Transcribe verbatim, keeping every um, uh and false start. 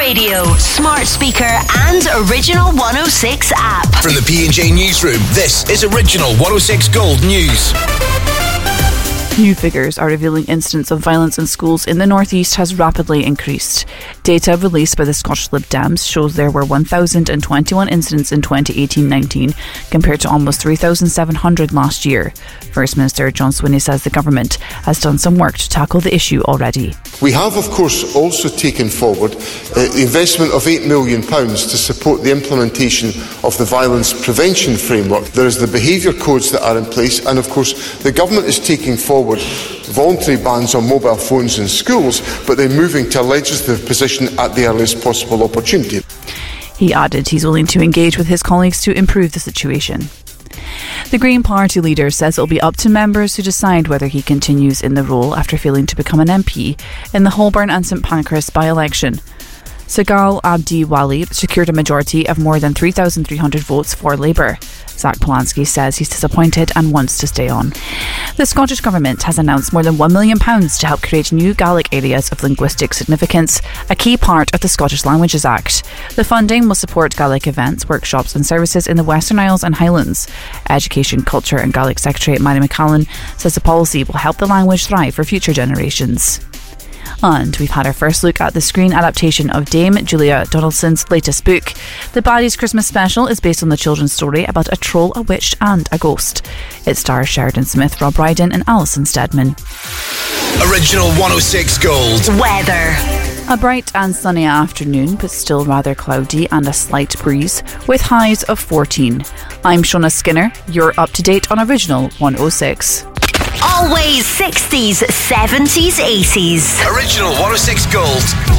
radio, smart speaker and Original one oh six app. From the P and J Newsroom, this is Original one oh six Gold News. New figures are revealing incidents of violence in schools in the North East has rapidly increased. Data released by the Scottish Lib Dems shows there were one thousand twenty-one incidents in twenty eighteen nineteen, compared to almost three thousand seven hundred last year. First Minister John Swinney says the government has done some work to tackle the issue already. We have, of course, also taken forward uh, the investment of eight million pounds to support the implementation of the violence prevention framework. There is the behaviour codes that are in place, and of course the government is taking forward voluntary bans on mobile phones in schools, but they're moving to a legislative position at the earliest possible opportunity. He added he's willing to engage with his colleagues to improve the situation. The Green Party leader says it'll be up to members to decide whether he continues in the role after failing to become an M P in the Holburn and St Pancras by-election. Sagal Abdi Wali secured a majority of more than three thousand three hundred votes for Labour. Zach Polanski says he's disappointed and wants to stay on. The Scottish Government has announced more than one million pounds to help create new Gaelic areas of linguistic significance, a key part of the Scottish Languages Act. The funding will support Gaelic events, workshops and services in the Western Isles and Highlands. Education, Culture and Gaelic Secretary Mary McCallan says the policy will help the language thrive for future generations. And we've had our first look at the screen adaptation of Dame Julia Donaldson's latest book. The Baddies Christmas Special is based on the children's story about a troll, a witch and a ghost. It stars Sheridan Smith, Rob Brydon and Alison Steadman. Original one oh six Gold. Weather. A bright and sunny afternoon, but still rather cloudy and a slight breeze, with highs of fourteen. I'm Shona Skinner. You're up to date on Original one oh six. Always sixties, seventies, eighties. Original one oh six Gold.